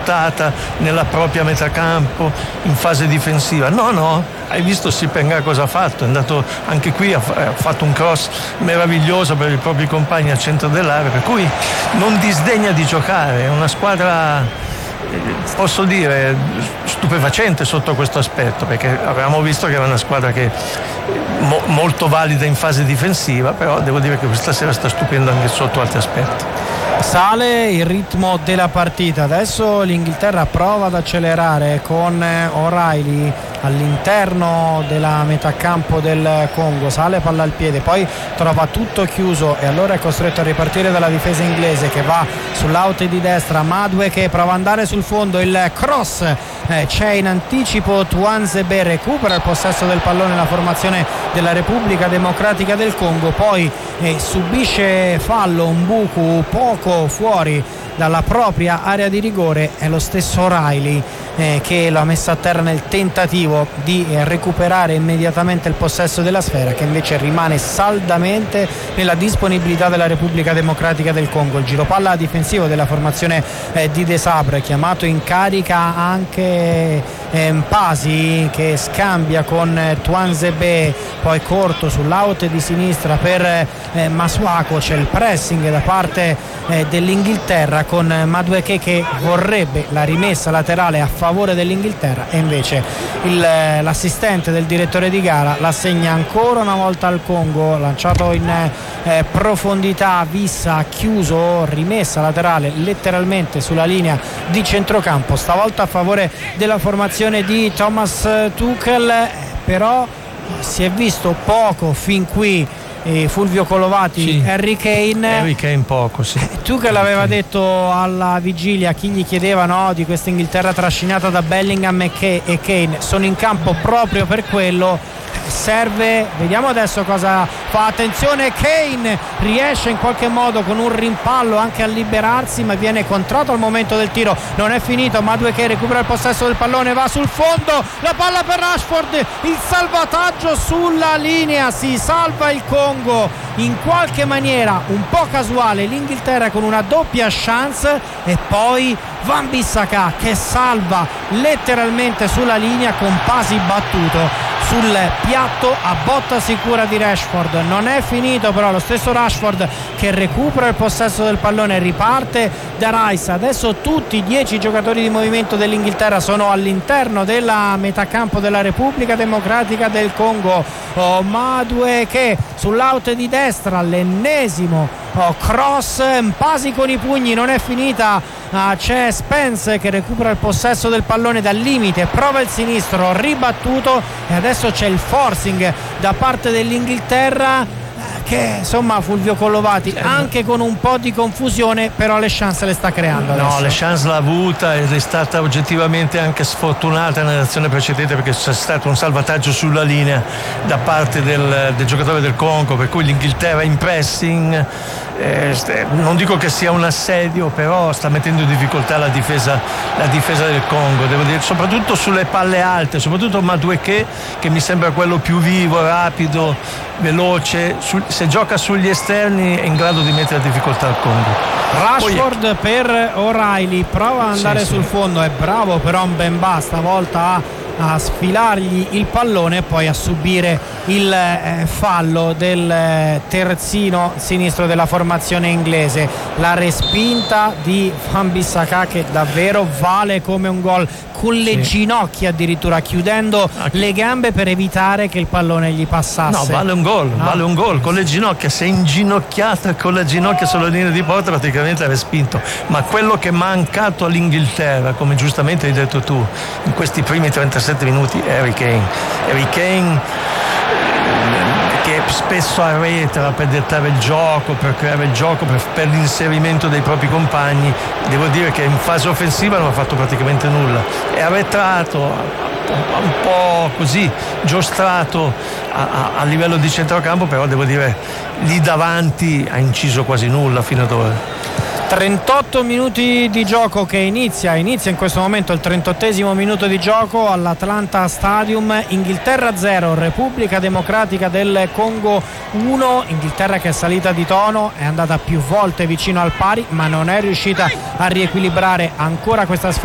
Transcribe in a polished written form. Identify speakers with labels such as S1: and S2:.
S1: buttata nella propria metà campo in fase difensiva. No, hai visto Sipenga cosa ha fatto? È andato anche qui, ha fatto un cross meraviglioso per i propri compagni al centro dell'area, per cui non disdegna di giocare. È una squadra, posso dire, stupefacente sotto questo aspetto, perché avevamo visto che era una squadra che molto valida in fase difensiva, però devo dire che questa sera sta stupendo anche sotto altri aspetti.
S2: Sale il ritmo della partita, adesso l'Inghilterra prova ad accelerare con O'Reilly all'interno della metà campo del Congo, sale palla al piede, poi trova tutto chiuso e allora è costretto a ripartire dalla difesa inglese che va sull'out di destra. Madwe che prova ad andare sul fondo, il cross c'è in anticipo, Tuanzebe recupera il possesso del pallone, la formazione della Repubblica Democratica del Congo, poi subisce fallo Mbuku poco fuori dalla propria area di rigore. È lo stesso O'Reilly che l'ha messa a terra nel tentativo di recuperare immediatamente il possesso della sfera, che invece rimane saldamente nella disponibilità della Repubblica Democratica del Congo. Il giropalla difensivo della formazione di De Sabre, chiamato in carica anche Mpasi, che scambia con Tuanzebe, poi corto sull'out di sinistra per Masuako. C'è il pressing da parte dell'Inghilterra con Madueke che vorrebbe la rimessa laterale a favore dell'Inghilterra e invece l'assistente del direttore di gara la segna ancora una volta al Congo, lanciato in profondità, Vissa chiuso, rimessa laterale letteralmente sulla linea di centrocampo, stavolta a favore della formazione di Thomas Tuchel, però si è visto poco fin qui. Fulvio Colovati, sì. Harry Kane poco, sì. Tuchel aveva detto alla vigilia, chi gli chiedeva di questa Inghilterra trascinata da Bellingham e Kane, sono in campo proprio per quello, serve, vediamo adesso cosa fa. Attenzione, Kane riesce in qualche modo con un rimpallo anche a liberarsi, ma viene contratto al momento del tiro, non è finito. Madueke recupera il possesso del pallone, va sul fondo, la palla per Rashford, il salvataggio sulla linea, si salva il Congo in qualche maniera un po' casuale, l'Inghilterra con una doppia chance, e poi Wan-Bissaka che salva letteralmente sulla linea con Pasi battuto sul piatto a botta sicura di Rashford. Non è finito però, lo stesso Rashford che recupera il possesso del pallone, riparte da Rice. Adesso tutti i 10 giocatori di movimento dell'Inghilterra sono all'interno della metà campo della Repubblica Democratica del Congo. Madueke sull'out di destra, l'ennesimo cross, Mpasi con i pugni, non è finita, c'è Spence che recupera il possesso del pallone dal limite, prova il sinistro, ribattuto, e adesso c'è il forcing da parte dell'Inghilterra che insomma Fulvio Collovati anche con un po' di confusione però le chance le sta creando adesso.
S1: No, le chance l'ha avuta ed è stata oggettivamente anche sfortunata nell'azione precedente, perché c'è stato un salvataggio sulla linea da parte del giocatore del Congo, per cui l'Inghilterra in pressing, non dico che sia un assedio, però sta mettendo in difficoltà la difesa del Congo, devo dire, soprattutto sulle palle alte, soprattutto Madueke che mi sembra quello più vivo, rapido, veloce, se gioca sugli esterni è in grado di mettere a difficoltà il Congo.
S2: Rashford per O'Reilly, prova ad andare sul fondo, è bravo però Mbemba stavolta a sfilargli il pallone e poi a subire il fallo del terzino sinistro della formazione inglese. La respinta di Wan-Bissaka che davvero vale come un gol, con le ginocchia addirittura, chiudendo le gambe per evitare che il pallone gli passasse.
S1: No, vale un gol con le ginocchia, sei inginocchiata con le ginocchia sulla linea di porta, praticamente ha respinto. Ma quello che è mancato all'Inghilterra, come giustamente hai detto tu, in questi primi 37 minuti, Harry Kane che spesso arretra per dettare il gioco, per creare il gioco, per l'inserimento dei propri compagni. Devo dire che in fase offensiva non ha fatto praticamente nulla, è arretrato, un po' così giostrato a livello di centrocampo, però devo dire lì davanti ha inciso quasi nulla fino ad ora.
S2: 38 minuti di gioco che inizia in questo momento il 38esimo minuto di gioco all'Atlanta Stadium. Inghilterra 0, Repubblica Democratica del Congo 1. Inghilterra che è salita di tono, è andata più volte vicino al pari ma non è riuscita a riequilibrare ancora questa sfida.